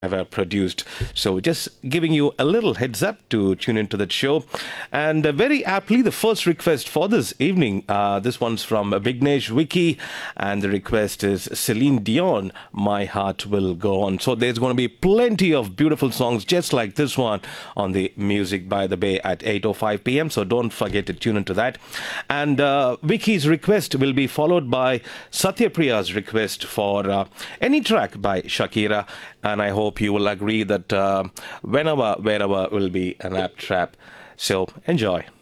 ever produced. So just giving you a little heads up to tune into that show. And very aptly, the first request for this evening, this one's from Vignesh Vicky, and the request is Celine Dion, My Heart Will Go On. So there's going to be plenty of beautiful songs just like this one on the Music by the Bay at 8:05 p.m. So don't forget to tune into that. And Vicky's request will be followed by Satyapriya's request for any track by Shakira. And I hope you will agree that whenever, wherever will be an apt trap. So enjoy.